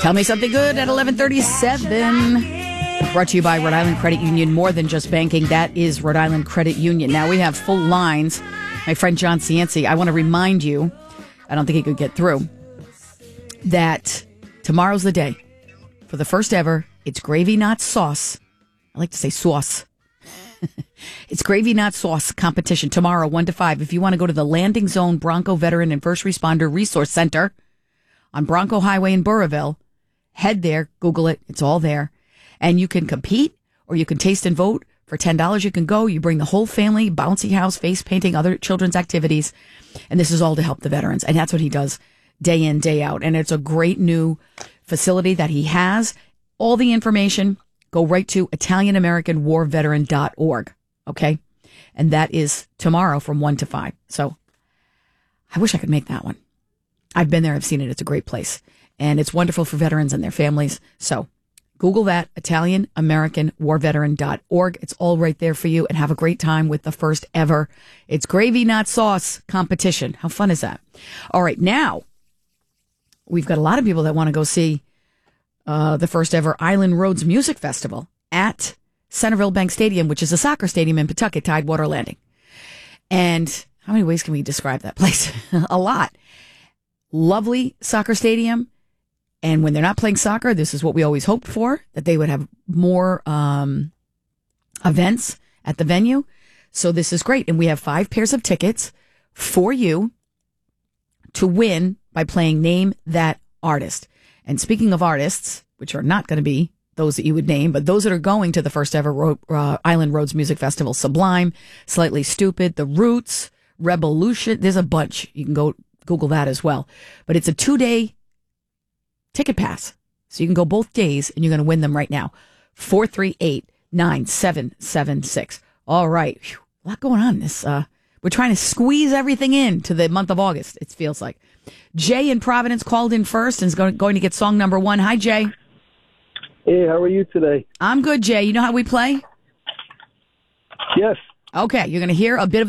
Tell me something good at 11:37. Brought to you by Rhode Island Credit Union. More than just banking, that is Rhode Island Credit Union. Now we have full lines. My friend John Cianci, I want to remind you, I don't think he could get through, that tomorrow's the day. For the first ever, it's gravy, not sauce. I like to say sauce. It's gravy, not sauce competition tomorrow, 1 to 5. If you want to go to the Landing Zone Bronco Veteran and First Responder Resource Center on Bronco Highway in Burrillville, head there, Google it, it's all there. And you can compete or you can taste and vote. For $10, you can go. You bring the whole family, bouncy house, face painting, other children's activities. And this is all to help the veterans. And that's what he does day in, day out. And it's a great new facility that he has. All the information, go right to ItalianAmericanWarVeteran.org. Okay? And that is tomorrow from 1 to 5. So I wish I could make that one. I've been there. I've seen it. It's a great place. And it's wonderful for veterans and their families. So Google that, ItalianAmericanWarVeteran.org. It's all right there for you, and have a great time with the first ever It's Gravy Not Sauce competition. How fun is that? All right, now we've got a lot of people that want to go see the first ever Island Roads Music Festival at Centerville Bank Stadium, which is a soccer stadium in Pawtucket, Tidewater Landing. And how many ways can we describe that place? A lot. Lovely soccer stadium. And when they're not playing soccer, this is what we always hoped for, that they would have more events at the venue. So this is great. And we have 5 pairs of tickets for you to win by playing Name That Artist. And speaking of artists, which are not going to be those that you would name, but those that are going to the first ever Island Roads Music Festival: Sublime, Slightly Stoopid, The Roots, Revolution. There's a bunch. You can go Google that as well. But it's a 2-day ticket pass. So you can go both days, and you're going to win them right now. 438-9776. All right. Whew. A lot going on. We're trying to squeeze everything into the month of August, it feels like. Jay in Providence called in first and is going to get song number 1. Hi, Jay. Hey, how are you today? I'm good, Jay. You know how we play? Yes. Okay. You're going to hear a bit of